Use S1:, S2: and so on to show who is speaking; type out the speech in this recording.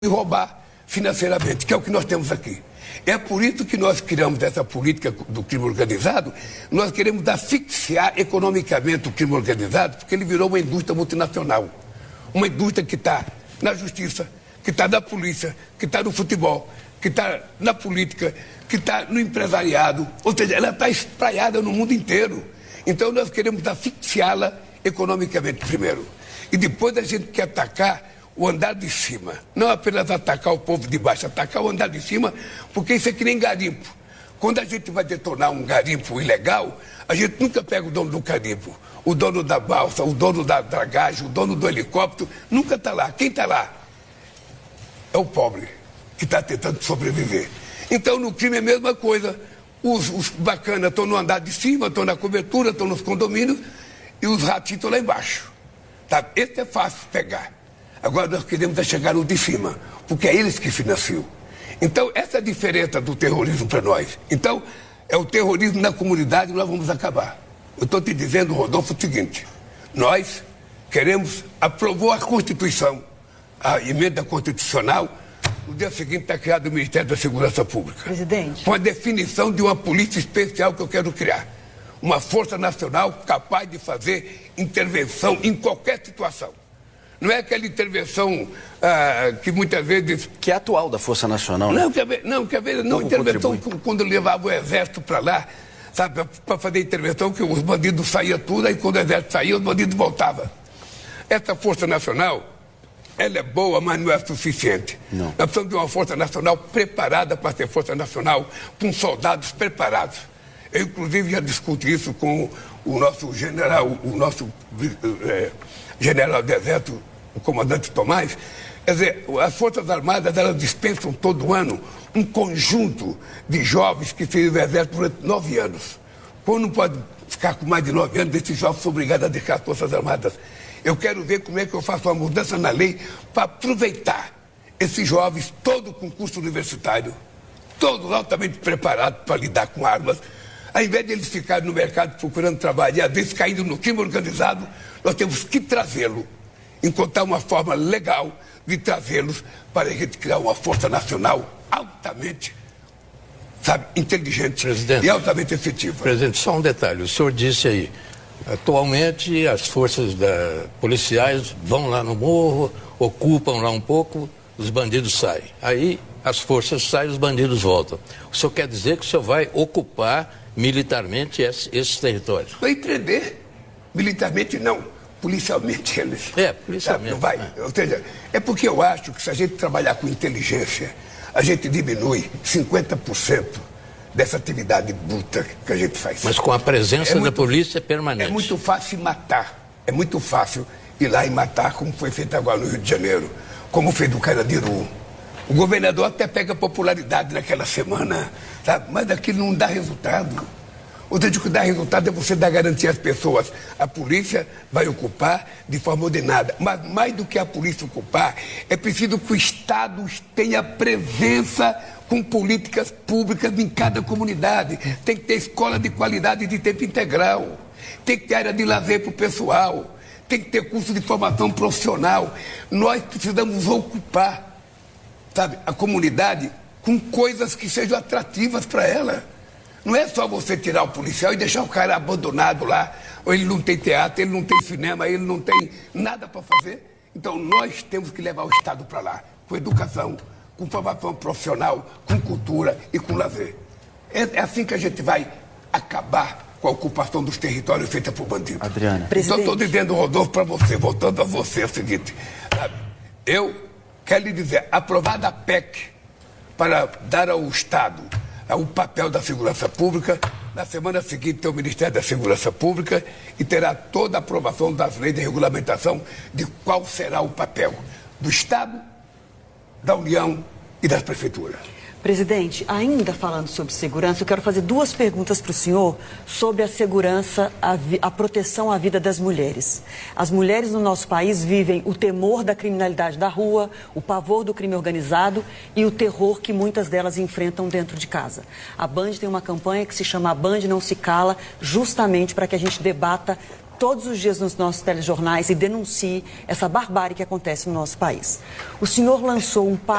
S1: e roubar financeiramente, que é o que nós temos aqui. É por isso que nós criamos essa política do crime organizado. Nós queremos asfixiar economicamente o crime organizado, porque ele virou uma indústria multinacional. Uma indústria que está na justiça, que está na polícia, que está no futebol, que está na política, que está no empresariado. Ou seja, ela está espraiada no mundo inteiro. Então nós queremos asfixiá-la economicamente primeiro. E depois a gente quer atacar o andar de cima. Não apenas atacar o povo de baixo, atacar o andar de cima, porque isso é que nem garimpo. Quando a gente vai detonar um garimpo ilegal, a gente nunca pega o dono do garimpo, o dono da balsa, o dono da dragagem, o dono do helicóptero, nunca está lá. Quem está lá? É o pobre, que está tentando sobreviver. Então, no crime é a mesma coisa. Os bacanas estão no andar de cima, estão na cobertura, estão nos condomínios, e os ratinhos estão lá embaixo. Tá? Esse é fácil pegar. Agora nós queremos chegar no de cima, porque é eles que financiam. Então, essa é a diferença do terrorismo para nós. Então, é o terrorismo na comunidade que nós vamos acabar. Eu estou te dizendo, Rodolfo, o seguinte: nós queremos, aprovou a Constituição, a emenda constitucional, no dia seguinte está criado o Ministério da Segurança Pública.
S2: Presidente.
S1: Com a definição de uma polícia especial que eu quero criar. Uma força nacional capaz de fazer intervenção em qualquer situação. Não é aquela intervenção que muitas vezes...
S3: Que é atual da Força Nacional, né?
S1: Não, intervenção quando levava o exército para lá, sabe, para fazer intervenção, que os bandidos saíam tudo, aí quando o exército saía, os bandidos voltavam. Essa Força Nacional, ela é boa, mas não é suficiente.
S3: Não.
S1: Nós precisamos de uma Força Nacional preparada para ser Força Nacional, com soldados preparados. Eu, inclusive, já discuti isso com o nosso general, general do Exército, o comandante Tomás. Quer dizer, as Forças Armadas, elas dispensam todo ano um conjunto de jovens que fez o Exército durante 9 anos. Quando não pode ficar com mais de 9 anos, esses jovens são obrigados a deixar as Forças Armadas. Eu quero ver como é que eu faço uma mudança na lei para aproveitar esses jovens, todo com curso universitário, todos altamente preparados para lidar com armas. Ao invés de eles ficarem no mercado procurando trabalho e às vezes caindo no crime organizado, nós temos que trazê-lo, encontrar uma forma legal de trazê-los para a gente criar uma força nacional altamente, sabe, inteligente,
S4: Presidente,
S1: e altamente efetiva.
S4: Presidente, só um detalhe. O senhor disse aí, atualmente as forças policiais vão lá no morro, ocupam lá um pouco, os bandidos saem. Aí as forças saem, os bandidos voltam. O senhor quer dizer que o senhor vai ocupar militarmente esses territórios?
S1: Vai entender. Militarmente não, policialmente eles.
S4: Policialmente.
S1: Não vai. Ou seja, é porque eu acho que se a gente trabalhar com inteligência, a gente diminui 50% dessa atividade bruta que a gente faz.
S4: Mas com a presença da polícia permanente.
S1: É muito fácil matar. É muito fácil ir lá e matar, como foi feito agora no Rio de Janeiro, como fez do Carandiru. O governador até pega popularidade naquela semana, sabe? Mas aquilo não dá resultado. O que dá resultado é você dar garantia às pessoas. A polícia vai ocupar de forma ordenada. Mas mais do que a polícia ocupar, é preciso que o Estado tenha presença com políticas públicas em cada comunidade. Tem que ter escola de qualidade de tempo integral. Tem que ter área de lazer para o pessoal. Tem que ter curso de formação profissional. Nós precisamos ocupar, sabe, a comunidade com coisas que sejam atrativas para ela. Não é só você tirar o policial e deixar o cara abandonado lá, ou ele não tem teatro, ele não tem cinema, ele não tem nada para fazer. Então nós temos que levar o Estado para lá, com educação, com formação profissional, com cultura e com lazer. É assim que a gente vai acabar com a ocupação dos territórios feita por bandidos.
S3: Adriana.
S1: Então estou dizendo, Rodolfo, para você, voltando a você, é o seguinte: sabe, eu quero lhe dizer, aprovada a PEC para dar ao Estado o papel da segurança pública, na semana seguinte tem o Ministério da Segurança Pública e terá toda a aprovação das leis de regulamentação de qual será o papel do Estado, da União e das prefeituras.
S2: Presidente, ainda falando sobre segurança, eu quero fazer 2 perguntas para o senhor sobre a segurança, a proteção à vida das mulheres. As mulheres no nosso país vivem o temor da criminalidade da rua, o pavor do crime organizado e o terror que muitas delas enfrentam dentro de casa. A Band tem uma campanha que se chama A Band Não Se Cala, justamente para que a gente debata todos os dias nos nossos telejornais e denuncie essa barbárie que acontece no nosso país. O senhor lançou um